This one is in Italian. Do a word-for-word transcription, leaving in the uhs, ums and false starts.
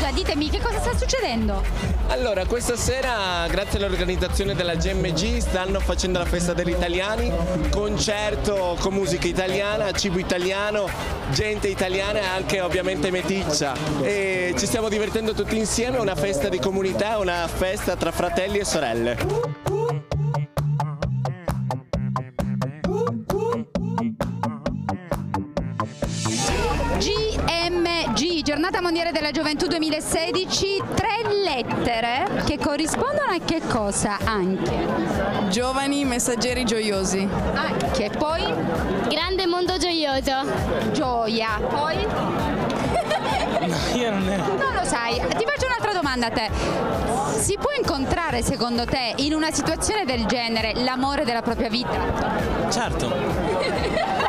Allora ditemi che cosa sta succedendo? Allora, questa sera, grazie all'organizzazione della G M G, stanno facendo la festa degli italiani, concerto con musica italiana, cibo italiano, gente italiana e anche ovviamente meticcia. E ci stiamo divertendo tutti insieme, è una festa di comunità, una festa tra fratelli e sorelle. G M G, Giornata Mondiale della Gioventù duemilasedici, tre lettere che corrispondono a che cosa anche? Giovani messaggeri gioiosi. Anche, poi? Grande mondo gioioso. Gioia, poi? Io non, è... non lo sai, ti faccio un'altra domanda a te. Si può incontrare secondo te in una situazione del genere l'amore della propria vita? Certo.